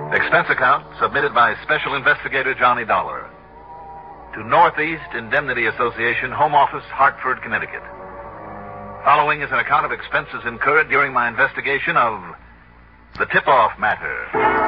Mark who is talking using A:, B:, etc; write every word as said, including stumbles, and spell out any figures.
A: Expense account submitted by Special Investigator Johnny Dollar to Northeast Indemnity Association, Home Office, Hartford, Connecticut. Following is an account of expenses incurred during my investigation of the tip-off matter.